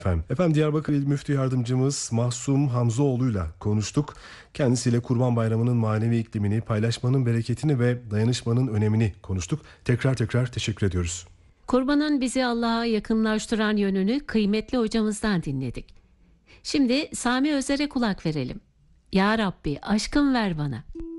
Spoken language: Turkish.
Efendim Diyarbakır İl Müftü Yardımcımız Mahsum Hamzoğlu'yla konuştuk. Kendisiyle Kurban Bayramı'nın manevi iklimini, paylaşmanın bereketini ve dayanışmanın önemini konuştuk. Tekrar teşekkür ediyoruz. Kurbanın bizi Allah'a yakınlaştıran yönünü kıymetli hocamızdan dinledik. Şimdi Sami Özer'e kulak verelim. Ya Rabbi aşkın ver bana.